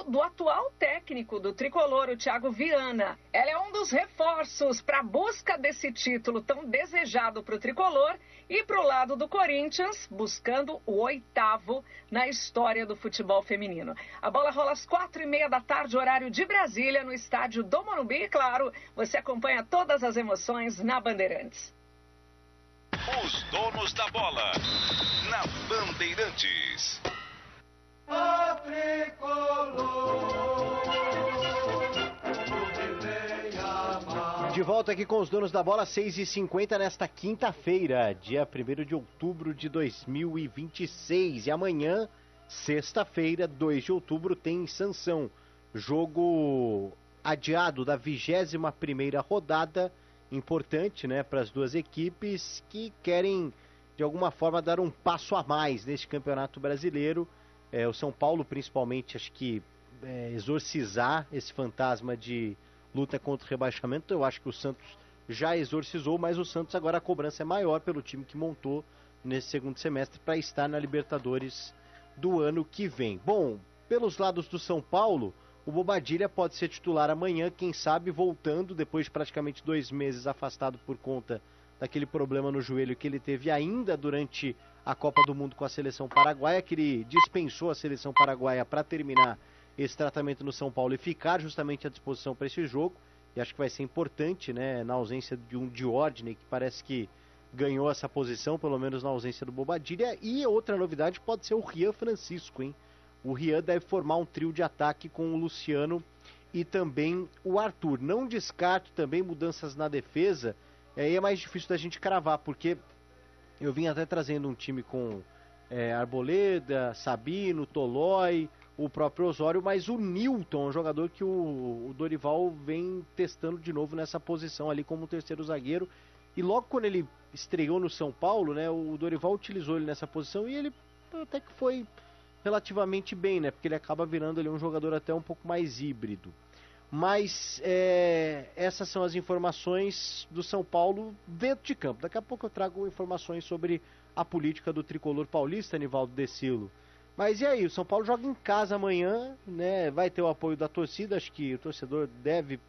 do atual técnico do tricolor, o Thiago Viana. Ela é um dos reforços para a busca desse título tão desejado para o tricolor e para o lado do Corinthians, buscando o 8º na história do futebol feminino. A bola rola às 4h30 da tarde, horário de Brasília, no estádio do Morumbi. E claro, você acompanha todas as emoções na Bandeirantes. Os donos da bola, na Bandeirantes. A tricolor, de volta aqui com os donos da bola, 6h50 nesta quinta-feira, dia 1º de outubro de 2026. E amanhã, sexta-feira, 2 de outubro, tem Sansão. Jogo adiado da 21ª rodada, importante, né, para as duas equipes que querem, de alguma forma, dar um passo a mais neste Campeonato Brasileiro. O São Paulo, principalmente, acho que exorcizar esse fantasma de luta contra o rebaixamento. Eu acho que o Santos já exorcizou, mas o Santos agora a cobrança é maior pelo time que montou nesse segundo semestre para estar na Libertadores do ano que vem. Bom, pelos lados do São Paulo, o Bobadilla pode ser titular amanhã, quem sabe voltando depois de praticamente 2 meses afastado por conta daquele problema no joelho que ele teve ainda durante a Copa do Mundo com a seleção paraguaia, que ele dispensou a seleção paraguaia para terminar esse tratamento no São Paulo e ficar justamente à disposição para esse jogo. E acho que vai ser importante, né, na ausência de um Diordine, que parece que ganhou essa posição, pelo menos na ausência do Bobadilla. E outra novidade pode ser o Rian Francisco, hein? O Rian deve formar um trio de ataque com o Luciano e também o Arthur. Não descarto também mudanças na defesa. Aí é mais difícil da gente cravar, porque eu vim até trazendo um time com Arboleda, Sabino, Tolói, o próprio Osório, mas o Nilton, um jogador que o Dorival vem testando de novo nessa posição ali como terceiro zagueiro. E logo quando ele estreou no São Paulo, né, o Dorival utilizou ele nessa posição e ele até que foi relativamente bem, né, porque ele acaba virando ali um jogador até um pouco mais híbrido. Mas essas são as informações do São Paulo dentro de campo. Daqui a pouco eu trago informações sobre a política do tricolor paulista, Nivaldo Decilo. Mas e aí, o São Paulo joga em casa amanhã, né? Vai ter o apoio da torcida, acho que o torcedor deve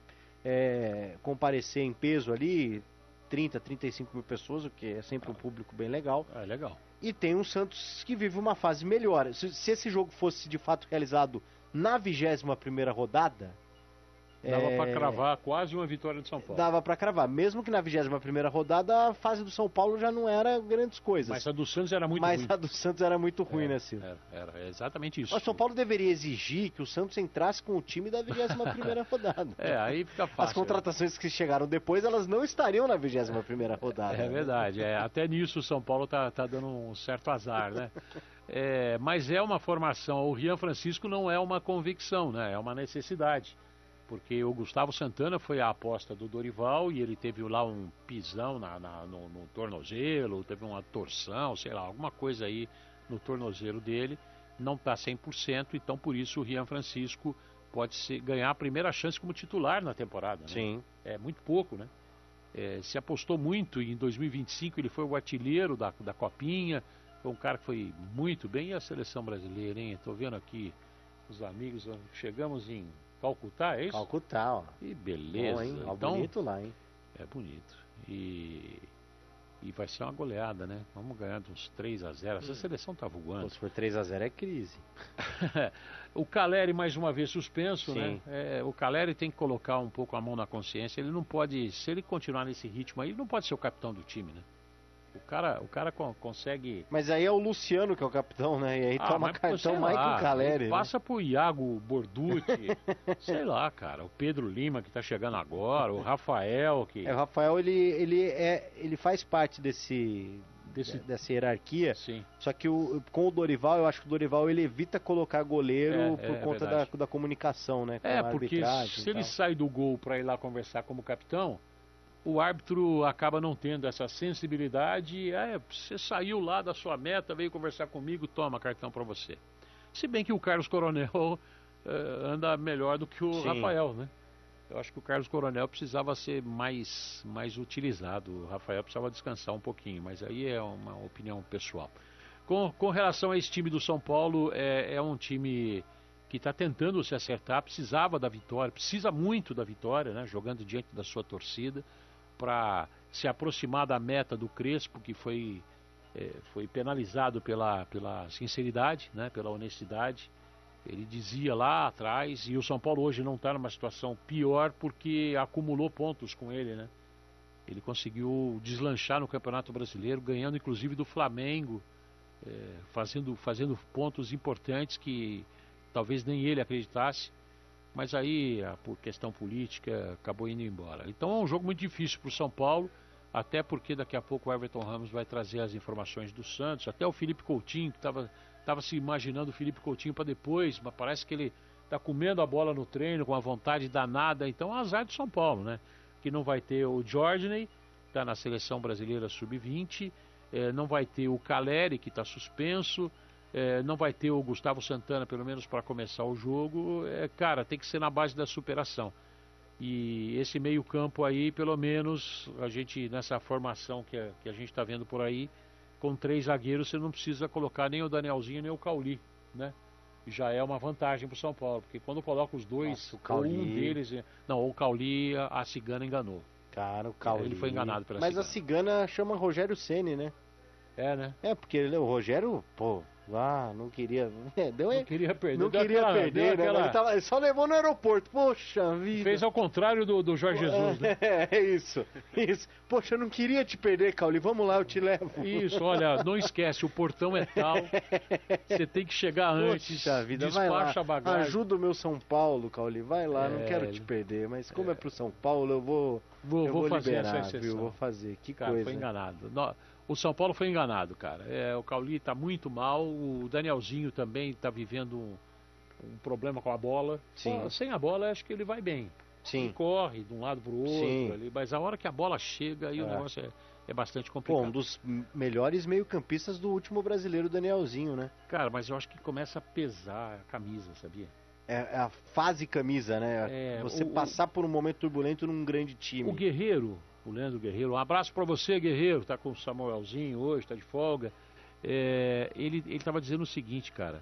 comparecer em peso ali, 30, 35 mil pessoas, o que é sempre um público bem legal. É legal. E tem um Santos que vive uma fase melhor. Se esse jogo fosse de fato realizado na 21ª rodada... Dava para cravar quase uma vitória do São Paulo. Dava para cravar, mesmo que na 21ª rodada a fase do São Paulo já não era grandes coisas. Mas a do Santos era muito ruim. Mas a do Santos era muito ruim, né, Silvio? Era exatamente isso. O São Paulo deveria exigir que o Santos entrasse com o time da 21ª rodada. Aí fica fácil. As contratações que chegaram depois, elas não estariam na 21ª rodada. É verdade, até nisso o São Paulo tá dando um certo azar, né? Mas é uma formação, o Rian Francisco não é uma convicção, né? É uma necessidade. Porque o Gustavo Santana foi a aposta do Dorival e ele teve lá um pisão no tornozelo, teve uma torção, sei lá, alguma coisa aí no tornozelo dele, não está 100%, então por isso o Rian Francisco pode ganhar a primeira chance como titular na temporada. Né? Sim. É muito pouco, né? Se apostou muito e em 2025 ele foi o artilheiro da Copinha, foi um cara que foi muito bem. E a seleção brasileira, hein? Estou vendo aqui os amigos, chegamos em Calcutá, é isso? Calcutá, ó. Que beleza. Bom, hein? Então, bonito lá, hein? É bonito. E vai ser uma goleada, né? Vamos ganhar de uns 3-0. Essa seleção tá voando. Se for 3-0 é crise. O Caleri mais uma vez suspenso, Sim. né? O Caleri tem que colocar um pouco a mão na consciência. Ele não pode, se ele continuar nesse ritmo aí, ele não pode ser o capitão do time, né? O cara consegue... Mas aí é o Luciano que é o capitão, né? E aí toma cartão mais que o Caleri. Passa pro Iago Borducci, sei lá, cara. O Pedro Lima que tá chegando agora, o Rafael que... O Rafael, ele faz parte dessa hierarquia. Sim. Só que com o Dorival, eu acho que o Dorival ele evita colocar goleiro por conta da comunicação, né? Com porque se ele sai do gol para ir lá conversar como capitão, o árbitro acaba não tendo essa sensibilidade. Você saiu lá da sua meta, veio conversar comigo, toma cartão para você. Se bem que o Carlos Coronel anda melhor do que o Sim. Rafael, né? Eu acho que o Carlos Coronel precisava ser mais utilizado. O Rafael precisava descansar um pouquinho, mas aí é uma opinião pessoal. Com relação a esse time do São Paulo, é um time está tentando se acertar, precisava da vitória, precisa muito da vitória, né, jogando diante da sua torcida, para se aproximar da meta do Crespo, que foi penalizado pela sinceridade, né, pela honestidade. Ele dizia lá atrás, e o São Paulo hoje não está numa situação pior porque acumulou pontos com ele, né? Ele conseguiu deslanchar no Campeonato Brasileiro, ganhando inclusive do Flamengo, fazendo pontos importantes que talvez nem ele acreditasse, mas aí, por questão política, acabou indo embora. Então é um jogo muito difícil para o São Paulo, até porque daqui a pouco o Everton Ramos vai trazer as informações do Santos, até o Felipe Coutinho, que estava se imaginando o Felipe Coutinho para depois, mas parece que ele está comendo a bola no treino com uma vontade danada. Então azar do São Paulo, né? Que não vai ter o Jorginho, que está na seleção brasileira sub-20, não vai ter o Caleri, que está suspenso, não vai ter o Gustavo Santana, pelo menos para começar o jogo. Cara, tem que ser na base da superação. E esse meio campo aí, pelo menos, a gente, nessa formação que a gente está vendo por aí, com 3 zagueiros, você não precisa colocar nem o Danielzinho nem o Cauli, né? Já é uma vantagem para o São Paulo, porque quando coloca os dois, nossa, o Cauli... ou um deles... Não, o Cauli, a Cigana enganou. Cara, o Cauli... Ele foi enganado pela Mas Cigana. a Cigana chama Rogério Ceni, né? Né? Porque o Rogério, não queria... Não queria perder. Não queria perder, né? Ele só levou no aeroporto. Poxa vida. Fez ao contrário do Jorge Jesus, né? Isso. Poxa, eu não queria te perder, Cauli. Vamos lá, eu te levo. Isso, olha, não esquece, o portão é tal. Você tem que chegar antes. Poxa vida, despacha a bagagem. Ajuda o meu São Paulo, Cauli. Vai lá, não quero te perder. Mas como é pro São Paulo, eu vou fazer liberar, essa exceção. viu? Vou fazer. Que cara, coisa. Foi enganado. O São Paulo foi enganado, cara. O Cauli está muito mal. O Danielzinho também está vivendo um problema com a bola. Sim. Sem a bola, acho que ele vai bem. Sim. Ele corre de um lado para o outro. Ali, mas a hora que a bola chega, aí o negócio é bastante complicado. Um dos melhores meio-campistas do último brasileiro, Danielzinho, né? Cara, mas eu acho que começa a pesar a camisa, sabia? É a fase camisa, né? Você passar por um momento turbulento num grande time. O Guerreiro, o Leandro Guerreiro, um abraço para você, Guerreiro, tá com o Samuelzinho hoje, tá de folga. Ele estava dizendo o seguinte, cara,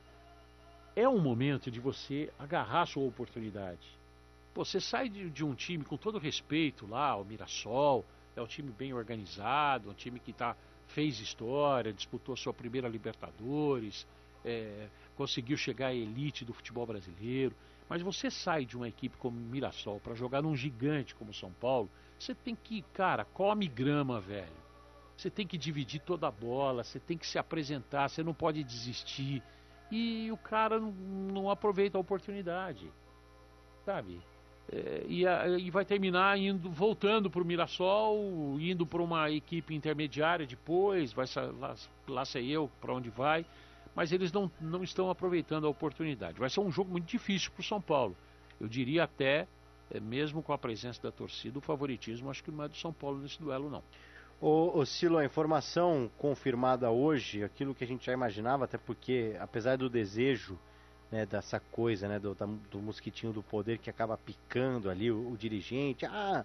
é um momento de você agarrar a sua oportunidade. Você sai de um time, com todo respeito lá, o Mirassol, é um time bem organizado, um time que fez história, disputou sua primeira Libertadores, conseguiu chegar à elite do futebol brasileiro. Mas você sai de uma equipe como o Mirassol para jogar num gigante como o São Paulo, você tem que, cara, come grama, velho. Você tem que dividir toda a bola, você tem que se apresentar, você não pode desistir. E o cara não aproveita a oportunidade, sabe? E vai terminar voltando para o Mirassol, indo para uma equipe intermediária depois, lá sei eu para onde vai. Mas eles não estão aproveitando a oportunidade. Vai ser um jogo muito difícil para o São Paulo. Eu diria até, mesmo com a presença da torcida, o favoritismo acho que não é do São Paulo nesse duelo, não. Ô Silo, a informação confirmada hoje, aquilo que a gente já imaginava, até porque, apesar do desejo, né, dessa coisa, né, do mosquitinho do poder que acaba picando ali o dirigente,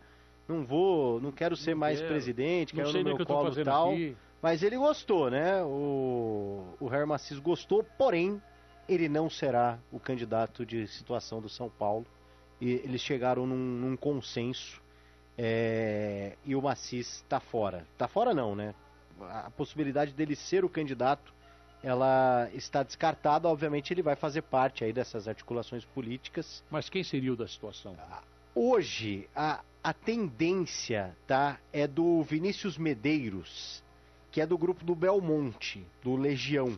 não quero ser mais presidente, quero no meu colo e tal... Aqui. Mas ele gostou, né? O Herman Assis gostou, porém, ele não será o candidato de situação do São Paulo. E eles chegaram num consenso e o Assis está fora. Está fora não, né? A possibilidade dele ser o candidato, ela está descartada. Obviamente ele vai fazer parte aí dessas articulações políticas. Mas quem seria o da situação? Hoje, a tendência, tá, é do Vinícius Medeiros, que é do grupo do Belmonte, do Legião.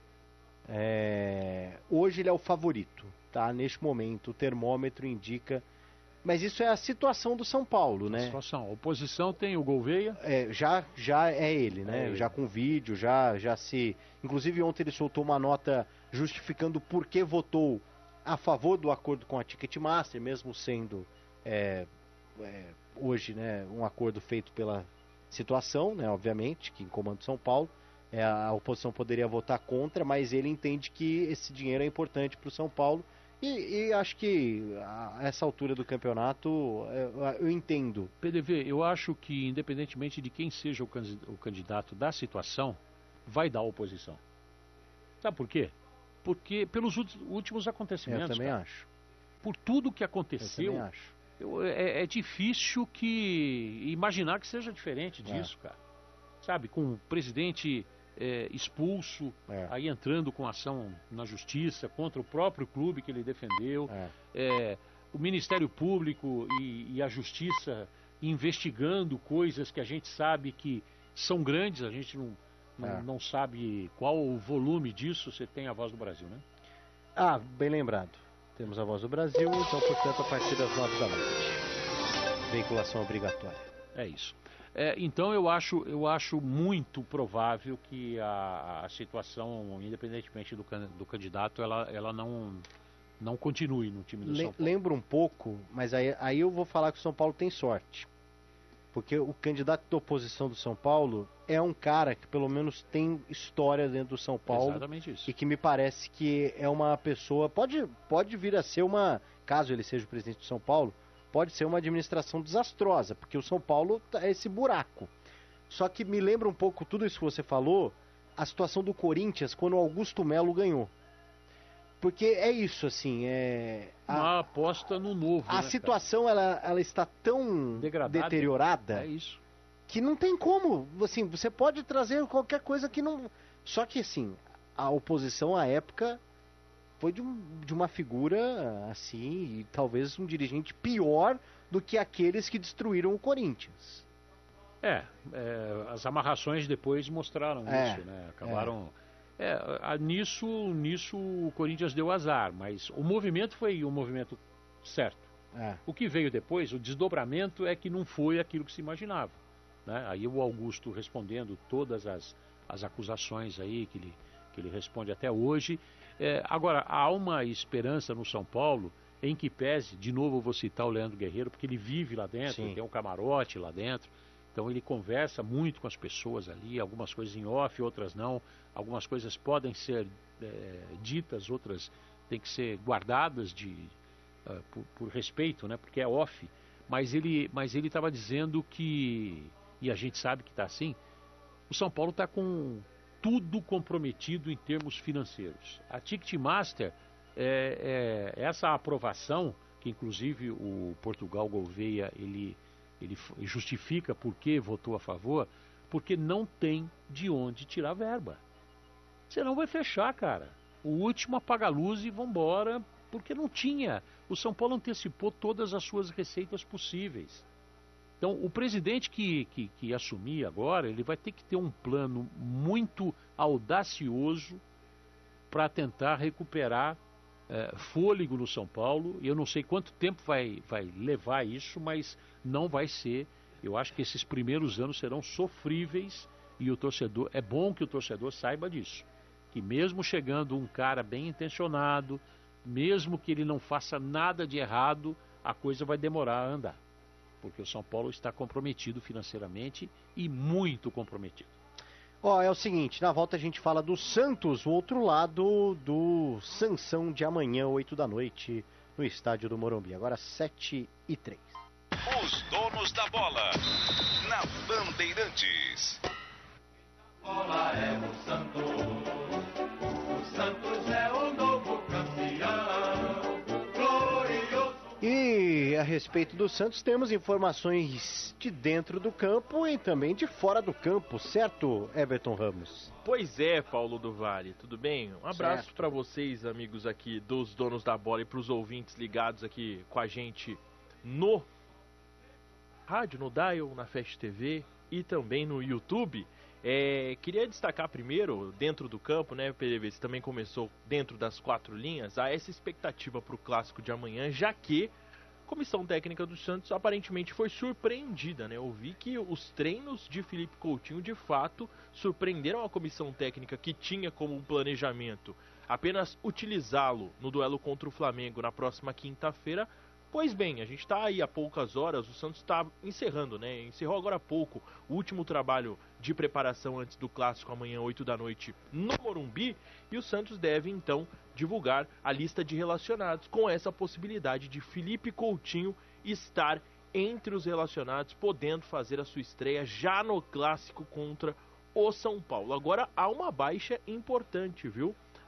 Hoje ele é o favorito, tá? Neste momento, o termômetro indica... Mas isso é a situação do São Paulo, né? A oposição tem o Gouveia? Já é ele, né? Já com vídeo, já se... Inclusive ontem ele soltou uma nota justificando por que votou a favor do acordo com a Ticketmaster, mesmo sendo hoje, né, um acordo feito pela situação, né, obviamente, que comanda São Paulo. A oposição poderia votar contra, mas ele entende que esse dinheiro é importante para o São Paulo. E acho que a essa altura do campeonato eu entendo. PDV, eu acho que independentemente de quem seja o candidato da situação, vai dar oposição. Sabe por quê? porque pelos últimos acontecimentos. Eu também cara, acho. por tudo que aconteceu, Eu também acho. é difícil imaginar que seja diferente disso, cara. Sabe, com o presidente expulso, aí entrando com ação na justiça contra o próprio clube que ele defendeu, o Ministério Público e a Justiça investigando coisas que a gente sabe que são grandes, a gente não sabe qual o volume disso. Você tem a Voz do Brasil, né? Ah, bem lembrado. Temos a Voz do Brasil, então, portanto, a partir das 9 da noite. Veiculação obrigatória. É isso. Então eu acho muito provável que a situação, independentemente do candidato, ela não continue no time do São Paulo. Lembro um pouco, mas aí eu vou falar que o São Paulo tem sorte. Porque o candidato da oposição do São Paulo é um cara que pelo menos tem história dentro do São Paulo. Exatamente isso. E que me parece que é uma pessoa, pode vir a ser caso ele seja o presidente do São Paulo, pode ser uma administração desastrosa, porque o São Paulo é esse buraco. Só que me lembra um pouco tudo isso que você falou, a situação do Corinthians quando o Augusto Melo ganhou. Porque é isso, assim, uma aposta no novo. A situação, ela está tão deteriorada que não tem como. Assim, você pode trazer qualquer coisa que não... Só que, assim, a oposição à época foi de uma figura, assim, e talvez um dirigente pior do que aqueles que destruíram o Corinthians. As amarrações depois mostraram isso, né? Acabaram... Nisso o Corinthians deu azar, mas o movimento foi um movimento certo. O que veio depois, o desdobramento, é que não foi aquilo que se imaginava, né? Aí o Augusto respondendo todas as acusações aí que ele responde até hoje. Agora, há uma esperança no São Paulo, em que pese, de novo eu vou citar o Leandro Guerreiro, porque ele vive lá dentro, tem um camarote lá dentro. Então ele conversa muito com as pessoas ali, algumas coisas em off, outras não. Algumas coisas podem ser ditas, outras têm que ser guardadas por respeito, né? Porque é off. Mas ele estava dizendo que, e a gente sabe que está assim, o São Paulo está com tudo comprometido em termos financeiros. A Ticketmaster, essa aprovação, que inclusive o Portugal Gouveia, ele justifica por que votou a favor, porque não tem de onde tirar verba. Senão vai fechar, cara. O último apaga a luz e vambora, porque não tinha. O São Paulo antecipou todas as suas receitas possíveis. Então, o presidente que assumir agora, ele vai ter que ter um plano muito audacioso para tentar recuperar fôlego no São Paulo. Eu não sei quanto tempo vai levar isso, mas não vai ser. Eu acho que esses primeiros anos serão sofríveis e o torcedor, é bom que o torcedor saiba disso. Que mesmo chegando um cara bem intencionado, mesmo que ele não faça nada de errado, a coisa vai demorar a andar. Porque o São Paulo está comprometido financeiramente e muito comprometido. É o seguinte, na volta a gente fala do Santos, o outro lado do Sansão de amanhã, 8 da noite, no estádio do Morumbi. Agora 7h03. Os donos da bola, na Bandeirantes. Bola é o Santos é o novo campeão, glorioso. E a respeito do Santos, temos informações de dentro do campo e também de fora do campo, certo, Everton Ramos? Pois é, Paulo do Vale, tudo bem? Um abraço para vocês, amigos aqui dos donos da bola, e para os ouvintes ligados aqui com a gente no rádio, no Dial, na Fast TV e também no YouTube. Queria destacar primeiro, dentro do campo, né, PDV, você também começou dentro das 4 linhas, há essa expectativa para o clássico de amanhã, já que a comissão técnica do Santos aparentemente foi surpreendida, né? Eu vi que os treinos de Felipe Coutinho de fato surpreenderam a comissão técnica, que tinha como um planejamento apenas utilizá-lo no duelo contra o Flamengo na próxima quinta-feira. Pois bem, a gente está aí há poucas horas, o Santos está encerrando, né? Encerrou agora há pouco o último trabalho de preparação antes do clássico amanhã, 8 da noite, no Morumbi, e o Santos deve então divulgar a lista de relacionados, com essa possibilidade de Felipe Coutinho estar entre os relacionados, podendo fazer a sua estreia já no clássico contra o São Paulo. Agora há uma baixa importante, viu?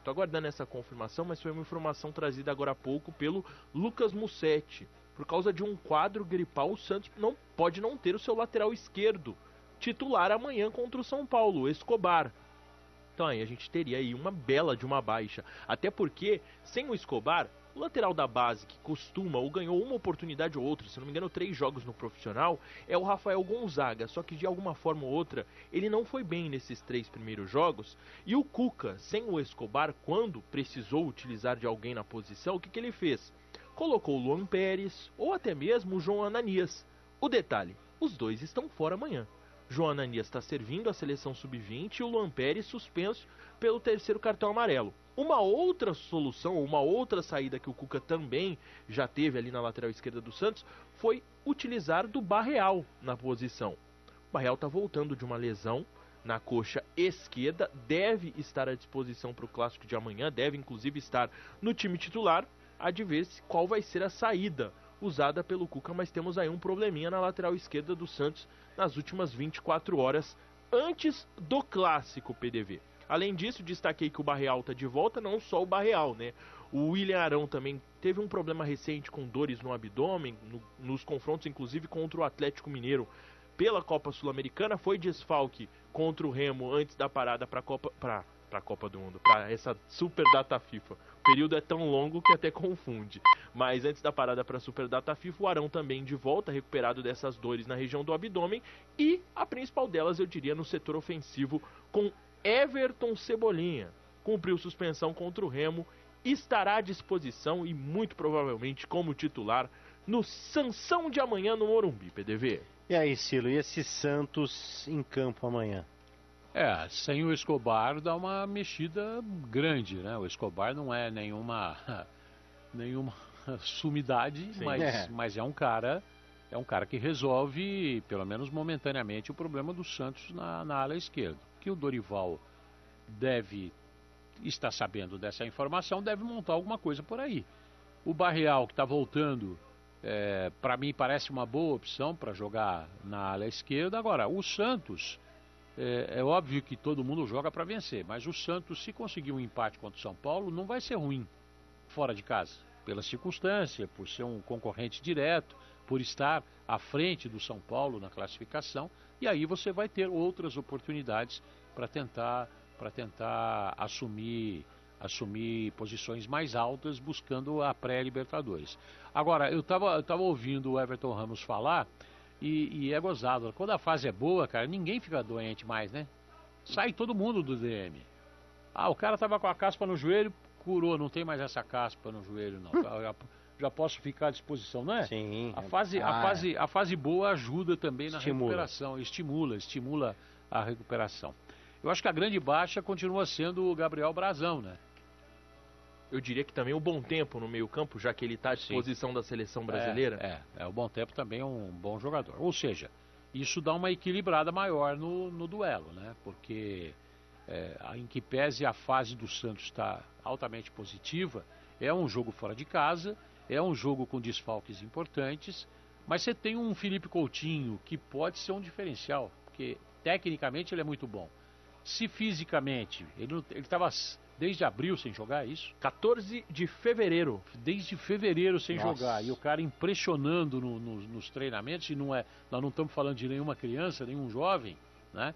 Tô aguardando essa confirmação, mas foi uma informação trazida agora há pouco pelo Lucas Mussetti. Por causa de um quadro gripal, o Santos pode não ter o seu lateral esquerdo titular amanhã contra o São Paulo, Escobar. Então aí a gente teria aí uma bela de uma baixa. Até porque, sem o Escobar, o lateral da base que costuma ou ganhou uma oportunidade ou outra, se não me engano 3 jogos no profissional, é o Rafael Gonzaga. Só que de alguma forma ou outra, ele não foi bem nesses 3 primeiros jogos. E o Cuca, sem o Escobar, quando precisou utilizar de alguém na posição, o que ele fez? Colocou o Luan Pérez ou até mesmo o João Ananias. O detalhe, os dois estão fora amanhã. João Ananias está servindo a seleção sub-20 e o Luan Pérez suspenso pelo 3º cartão amarelo. Uma outra solução, uma outra saída que o Cuca também já teve ali na lateral esquerda do Santos foi utilizar do Barreal na posição. O Barreal está voltando de uma lesão na coxa esquerda, deve estar à disposição para o clássico de amanhã, deve inclusive estar no time titular. Há de ver qual vai ser a saída usada pelo Cuca, mas temos aí um probleminha na lateral esquerda do Santos nas últimas 24 horas antes do clássico, PDV. Além disso, destaquei que o Barreal está de volta, não só o Barreal, né? O William Arão também teve um problema recente com dores no abdômen, nos confrontos inclusive contra o Atlético Mineiro pela Copa Sul-Americana, foi desfalque contra o Remo antes da parada para a Copa do Mundo, para essa Super Data FIFA. O período é tão longo que até confunde. Mas antes da parada para a Super Data FIFA, o Arão também de volta, recuperado dessas dores na região do abdômen. E a principal delas, eu diria, no setor ofensivo, com Everton Cebolinha. Cumpriu suspensão contra o Remo, estará à disposição e muito provavelmente como titular no Sansão de amanhã no Morumbi, PDV. E aí, Silo, e esse Santos em campo amanhã? Sem o Escobar dá uma mexida grande, né? O Escobar não é nenhuma sumidade, mas é um cara que resolve, pelo menos momentaneamente, o problema do Santos na ala esquerda. Que o Dorival deve estar sabendo dessa informação, deve montar alguma coisa por aí. O Barreal, que está voltando, para mim parece uma boa opção para jogar na ala esquerda. Agora, o Santos... É óbvio que todo mundo joga para vencer, mas o Santos, se conseguir um empate contra o São Paulo, não vai ser ruim fora de casa, pela circunstância, por ser um concorrente direto, por estar à frente do São Paulo na classificação, e aí você vai ter outras oportunidades para tentar assumir posições mais altas, buscando a pré-Libertadores. Agora, eu tava ouvindo o Everton Ramos falar. E é gozado. Quando a fase é boa, cara, ninguém fica doente mais, né? Sai todo mundo do DM. O cara tava com a caspa no joelho, curou, não tem mais essa caspa no joelho, não. Já posso ficar à disposição, não é? Sim. A fase boa ajuda também na recuperação, estimula a recuperação. Eu acho que a grande baixa continua sendo o Gabriel Brazão, né? Eu diria que também o Bom Tempo no meio-campo, já que ele está à disposição da seleção brasileira. O Bom Tempo também é um bom jogador. Ou seja, isso dá uma equilibrada maior no duelo, né? Porque em que pese a fase do Santos está altamente positiva, é um jogo fora de casa, é um jogo com desfalques importantes, mas você tem um Felipe Coutinho que pode ser um diferencial, porque tecnicamente ele é muito bom. Se fisicamente, ele estava... Desde abril sem jogar, isso? 14 de fevereiro. Desde fevereiro sem jogar. E o cara impressionando nos treinamentos. E nós não estamos falando de nenhuma criança, nenhum jovem, né?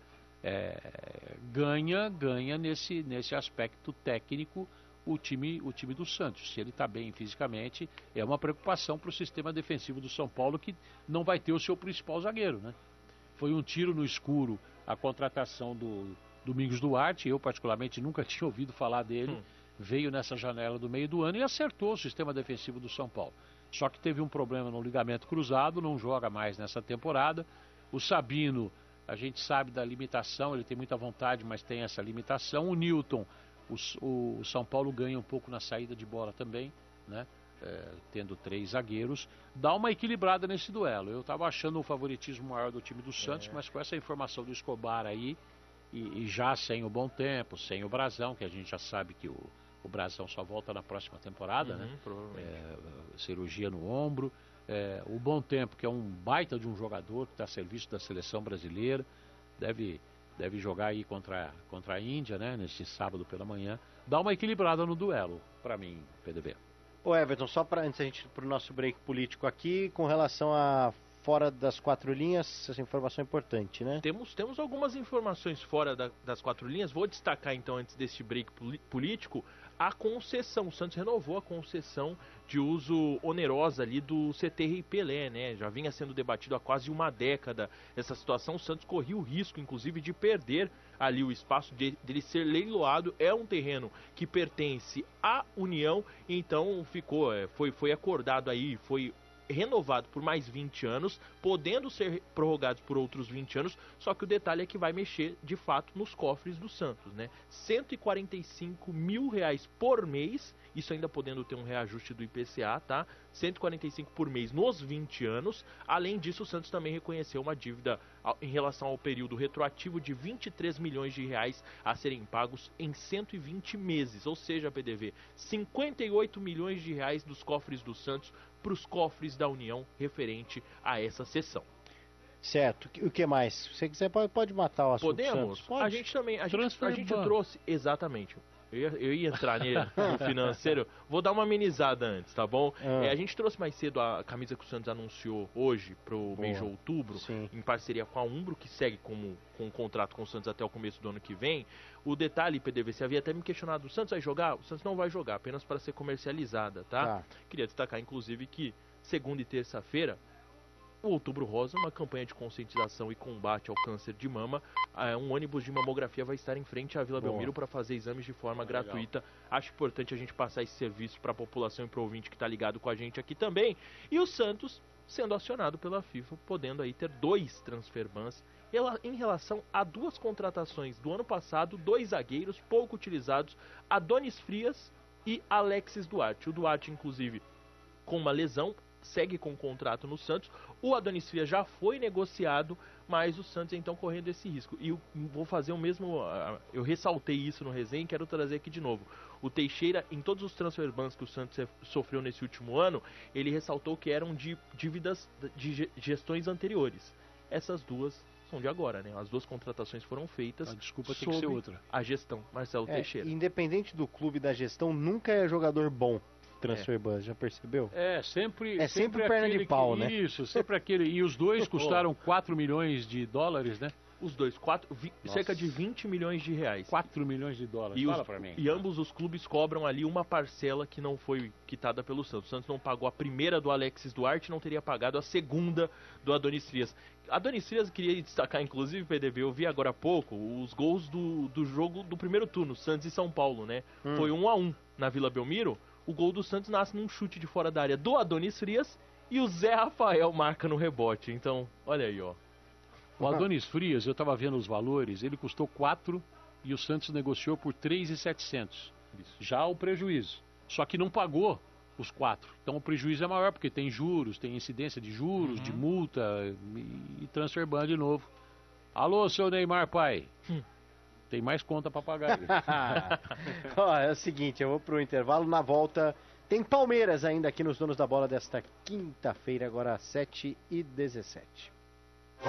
Ganha nesse aspecto técnico o time do Santos. Se ele está bem fisicamente, é uma preocupação para o sistema defensivo do São Paulo, que não vai ter o seu principal zagueiro, né? Foi um tiro no escuro a contratação do Domingos Duarte. Eu particularmente nunca tinha ouvido falar dele, veio nessa janela do meio do ano e acertou o sistema defensivo do São Paulo. Só que teve um problema no ligamento cruzado, não joga mais nessa temporada. O Sabino, a gente sabe da limitação, ele tem muita vontade, mas tem essa limitação. O Newton, o São Paulo ganha um pouco na saída de bola também, né? Tendo 3 zagueiros, dá uma equilibrada nesse duelo. Eu estava achando o favoritismo maior do time do Santos, mas com essa informação do Escobar aí, e já sem o Bom Tempo, sem o Brazão, que a gente já sabe que o Brazão só volta na próxima temporada, né? Cirurgia no ombro. O Bom Tempo, que é um baita de um jogador que está a serviço da seleção brasileira, deve Deve jogar aí contra a Índia, né? Neste sábado pela manhã. Dá uma equilibrada no duelo, para mim, PDB. Ô Everton, só para antes a gente ir pro nosso break político aqui, com relação a fora das 4 linhas, essa informação é importante, né? Temos algumas informações fora das 4 linhas. Vou destacar então, antes deste break político, a concessão. O Santos renovou a concessão de uso onerosa ali do CT Pelé, né? Já vinha sendo debatido há quase uma década essa situação. O Santos corria o risco, inclusive, de perder ali o espaço dele ser leiloado. É um terreno que pertence à União, então foi acordado aí, foi renovado por mais 20 anos, podendo ser prorrogados por outros 20 anos, só que o detalhe é que vai mexer de fato nos cofres do Santos, né? R$145 mil por mês, isso ainda podendo ter um reajuste do IPCA, tá? 145 por mês nos 20 anos. Além disso, o Santos também reconheceu uma dívida em relação ao período retroativo de R$23 milhões a serem pagos em 120 meses, ou seja, PDV, R$58 milhões dos cofres do Santos para os cofres da União referente a essa sessão. Certo. O que mais? Se você quiser, pode matar o assunto. Podemos? Pode. A gente também, a gente trouxe, exatamente. Eu ia entrar no financeiro. Vou dar uma amenizada antes, tá bom? A gente trouxe mais cedo a camisa que o Santos anunciou hoje pro mês de outubro, em parceria com a Umbro, que segue com um contrato com o Santos até o começo do ano que vem. O detalhe, PDV, você havia até me questionado, o Santos vai jogar? O Santos não vai jogar, apenas para ser comercializada, tá? Queria destacar, inclusive, que segunda e terça-feira, o Outubro Rosa, uma campanha de conscientização e combate ao câncer de mama. Um ônibus de mamografia vai estar em frente à Vila Belmiro para fazer exames de forma gratuita. Acho importante a gente passar esse serviço para a população e para o ouvinte que está ligado com a gente aqui também. E o Santos sendo acionado pela FIFA, podendo aí ter 2 transfer bans em relação a 2 contratações do ano passado, 2 zagueiros pouco utilizados, Adonis Frias e Alexis Duarte. O Duarte, inclusive, com uma lesão, segue com o contrato no Santos. O Adonis Frias já foi negociado, mas o Santos então correndo esse risco. E eu vou fazer o mesmo, eu ressaltei isso no resenha e quero trazer aqui de novo. O Teixeira, em todos os transfer bans que o Santos sofreu nesse último ano, ele ressaltou que eram de dívidas de gestões anteriores. Essas 2 são de agora, né? As 2 contratações foram feitas. A desculpa tem que ser outra. A gestão, Marcelo Teixeira. Independente do clube da gestão, nunca é jogador bom. Transfer bans, já percebeu? Sempre perna de pau, né? Isso, sempre aquele. E os 2 custaram $4 milhões, né? Os 2, cerca de R$20 milhões. $4 milhões. Fala pra mim. E ambos os clubes cobram ali uma parcela que não foi quitada pelo Santos. O Santos não pagou a primeira do Alexis Duarte, não teria pagado a segunda do Adonis Frias. Adonis Frias, queria destacar, inclusive, PDV, eu vi agora há pouco os gols do jogo do primeiro turno, Santos e São Paulo, né? Foi 1-1 na Vila Belmiro. O gol do Santos nasce num chute de fora da área do Adonis Frias e o Zé Rafael marca no rebote. Então, olha aí, ó. O Adonis Frias, eu estava vendo os valores, ele custou 4 e o Santos negociou por 3.700. Já o prejuízo. Só que não pagou os 4. Então o prejuízo é maior porque tem juros, tem incidência de juros, de multa e transfer ban de novo. Alô, seu Neymar, pai. Tem mais conta para pagar. Ó, é o seguinte, eu vou pro intervalo, na volta tem Palmeiras ainda aqui nos Donos da Bola desta quinta-feira, agora às 7h17.